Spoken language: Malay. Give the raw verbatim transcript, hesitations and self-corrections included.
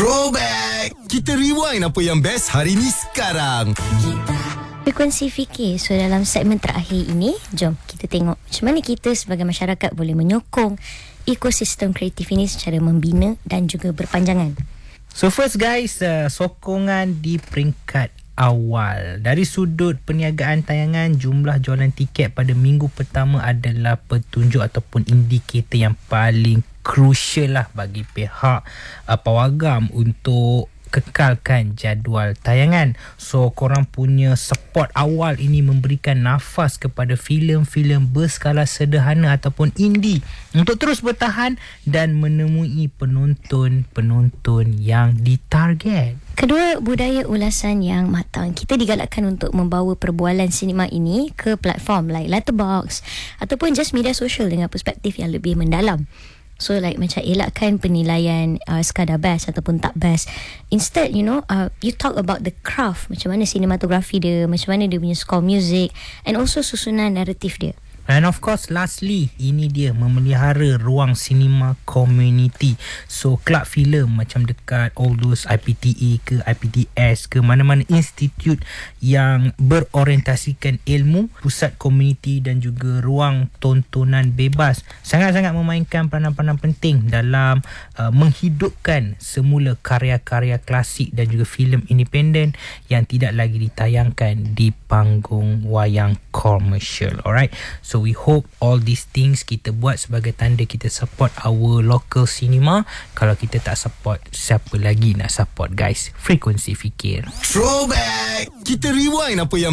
Throwback. Kita rewind apa yang best hari ni sekarang. Frekuensi fikir. So dalam segmen terakhir ini, jom kita tengok macam mana kita sebagai masyarakat boleh menyokong ekosistem kreatif ini secara membina dan juga berpanjangan. So first guys, uh, sokongan di peringkat awal. Dari sudut perniagaan tayangan, jumlah jualan tiket pada minggu pertama adalah petunjuk ataupun indikator yang paling crucial lah bagi pihak uh, pawagam untuk kekalkan jadual tayangan. So korang punya support awal ini memberikan nafas kepada filem-filem berskala sederhana ataupun indie untuk terus bertahan dan menemui penonton-penonton yang ditarget. Kedua, budaya ulasan yang matang. Kita digalakkan untuk membawa perbualan sinema ini ke platform like Letterboxd ataupun just media sosial dengan perspektif yang lebih mendalam. So like macam elakkan penilaian uh, sekadar best ataupun tak best. Instead, you know, uh, you talk about the craft, macam mana sinematografi dia, macam mana dia punya score music and also susunan naratif dia. And of course lastly, ini dia memelihara ruang sinema community. So kelab filem macam dekat all those I P T A ke I P T S ke mana-mana institut yang berorientasikan ilmu, pusat komuniti dan juga ruang tontonan bebas sangat-sangat memainkan peranan-peranan penting dalam uh, menghidupkan semula karya-karya klasik dan juga filem independen yang tidak lagi ditayangkan di panggung wayang komersial. Alright, so we hope all these things kita buat sebagai tanda kita support our local cinema. Kalau kita tak support, siapa lagi nak support guys? Frekuensi fikir. Throwback. Kita rewind apa yang